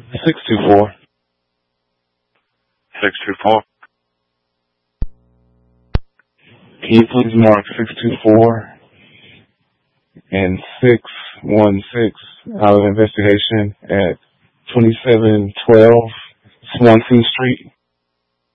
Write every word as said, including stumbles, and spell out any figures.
six two four. six two four. Can you please mark six two four and six one six out of investigation at twenty-seven twelve Swansea Street?